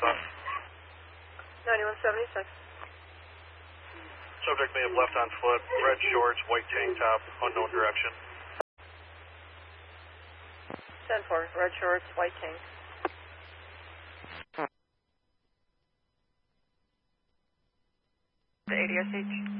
on? 9176. Subject may have left on foot, red shorts, white tank top, unknown direction. 10-4, red shorts, white tank. The ADSH.